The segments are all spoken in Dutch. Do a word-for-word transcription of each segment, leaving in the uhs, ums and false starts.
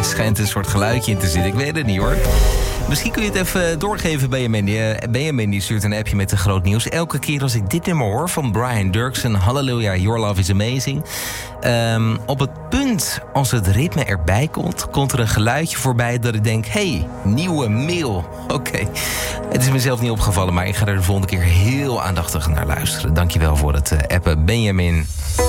Er schijnt een soort geluidje in te zitten. Ik weet het niet hoor. Misschien kun je het even doorgeven, Benjamin. Benjamin die stuurt een appje met een groot nieuws. Elke keer als ik dit nummer hoor van Brian Dirksen... Hallelujah, Your Love is Amazing... Um, op het punt als het ritme erbij komt... komt er een geluidje voorbij dat ik denk... hey, nieuwe mail. Oké, okay. Het is mezelf niet opgevallen... maar ik ga er de volgende keer heel aandachtig naar luisteren. Dankjewel voor het uh, appen, Benjamin.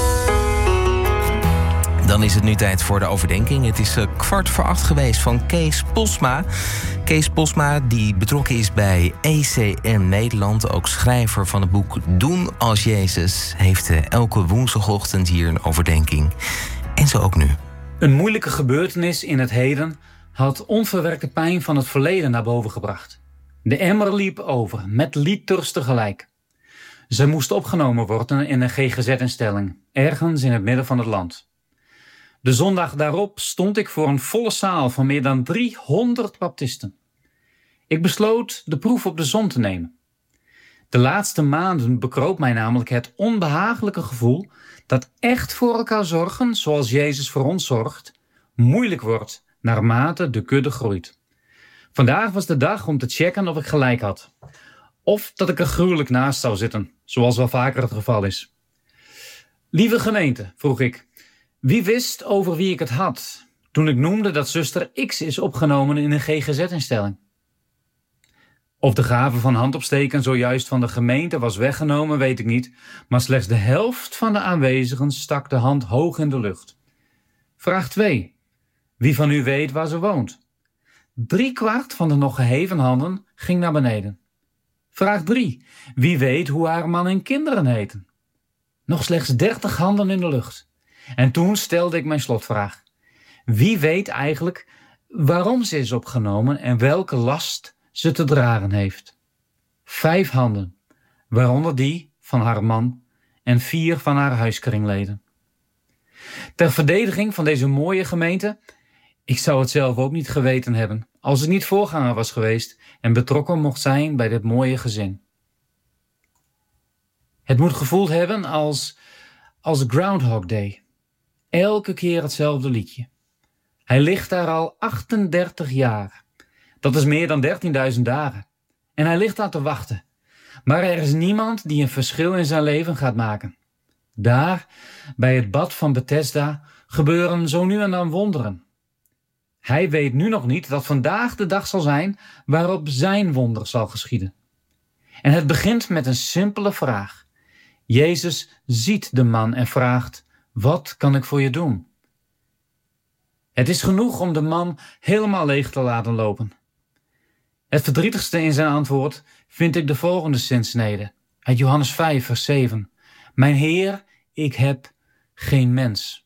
Dan is het nu tijd voor de overdenking. Het is uh, kwart voor acht geweest van Kees Posma. Kees Posma, die betrokken is bij E C M Nederland... ook schrijver van het boek Doen als Jezus... heeft uh, elke woensdagochtend hier een overdenking. En zo ook nu. Een moeilijke gebeurtenis in het heden... had onverwerkte pijn van het verleden naar boven gebracht. De emmer liep over, met liters tegelijk. Ze moest opgenomen worden in een G G Z-instelling... ergens in het midden van het land... De zondag daarop stond ik voor een volle zaal van meer dan driehonderd baptisten. Ik besloot de proef op de som te nemen. De laatste maanden bekroop mij namelijk het onbehagelijke gevoel dat echt voor elkaar zorgen, zoals Jezus voor ons zorgt, moeilijk wordt naarmate de kudde groeit. Vandaag was de dag om te checken of ik gelijk had. Of dat ik er gruwelijk naast zou zitten, zoals wel vaker het geval is. Lieve gemeente, vroeg ik, wie wist over wie ik het had toen ik noemde dat zuster X is opgenomen in een G G Z-instelling? Of de gave van handopsteken zojuist van de gemeente was weggenomen, weet ik niet, maar slechts de helft van de aanwezigen stak de hand hoog in de lucht. Vraag twee. Wie van u weet waar ze woont? Drie kwart van de nog geheven handen ging naar beneden. Vraag drie. Wie weet hoe haar man en kinderen heten? Nog slechts dertig handen in de lucht. En toen stelde ik mijn slotvraag. Wie weet eigenlijk waarom ze is opgenomen en welke last ze te dragen heeft? Vijf handen, waaronder die van haar man en vier van haar huiskringleden. Ter verdediging van deze mooie gemeente, ik zou het zelf ook niet geweten hebben als ik niet voorganger was geweest en betrokken mocht zijn bij dit mooie gezin. Het moet gevoeld hebben als, als Groundhog Day. Elke keer hetzelfde liedje. Hij ligt daar al achtendertig jaar. Dat is meer dan dertienduizend dagen. En hij ligt daar te wachten. Maar er is niemand die een verschil in zijn leven gaat maken. Daar, bij het bad van Bethesda, gebeuren zo nu en dan wonderen. Hij weet nu nog niet dat vandaag de dag zal zijn waarop zijn wonder zal geschieden. En het begint met een simpele vraag. Jezus ziet de man en vraagt: wat kan ik voor je doen? Het is genoeg om de man helemaal leeg te laten lopen. Het verdrietigste in zijn antwoord vind ik de volgende zinsnede uit Johannes vijf, vers zeven. Mijn Heer, ik heb geen mens.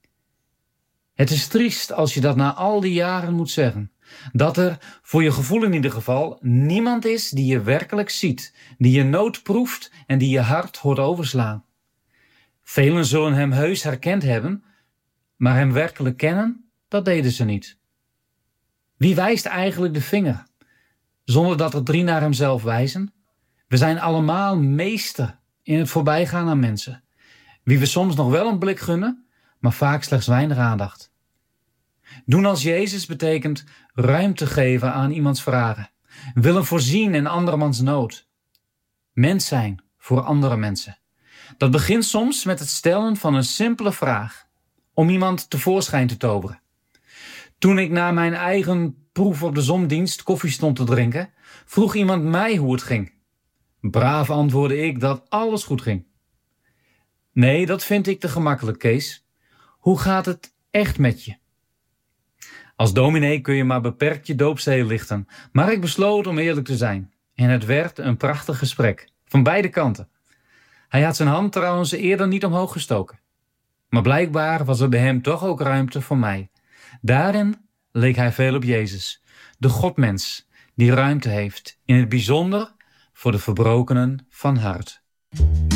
Het is triest als je dat na al die jaren moet zeggen. Dat er, voor je gevoel in ieder geval, niemand is die je werkelijk ziet, die je nood proeft en die je hart hoort overslaan. Velen zullen hem heus herkend hebben, maar hem werkelijk kennen, dat deden ze niet. Wie wijst eigenlijk de vinger, zonder dat er drie naar hemzelf wijzen? We zijn allemaal meester in het voorbijgaan aan mensen, wie we soms nog wel een blik gunnen, maar vaak slechts weinig aandacht. Doen als Jezus betekent ruimte geven aan iemands vragen, willen voorzien in andermans nood. Mens zijn voor andere mensen. Dat begint soms met het stellen van een simpele vraag, om iemand tevoorschijn te toveren. Toen ik na mijn eigen proef op de zomdienst koffie stond te drinken, vroeg iemand mij hoe het ging. Braaf antwoordde ik dat alles goed ging. Nee, dat vind ik te gemakkelijk, Kees. Hoe gaat het echt met je? Als dominee kun je maar beperkt je doopzeel lichten, maar ik besloot om eerlijk te zijn. En het werd een prachtig gesprek, van beide kanten. Hij had zijn hand trouwens eerder niet omhoog gestoken. Maar blijkbaar was er bij hem toch ook ruimte voor mij. Daarin leek hij veel op Jezus, de Godmens, die ruimte heeft, in het bijzonder voor de verbrokenen van hart.